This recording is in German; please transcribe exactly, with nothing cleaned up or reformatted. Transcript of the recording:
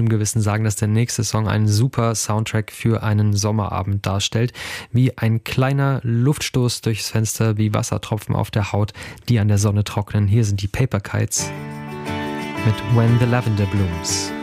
gutem Gewissen sagen, dass der nächste Song einen super Soundtrack für einen Sommerabend darstellt. Wie ein kleiner Luftstoß durchs Fenster, wie Wassertropfen auf der Haut, die an der Sonne trocknen. Hier sind die Paper Kites mit When the Lavender Blooms.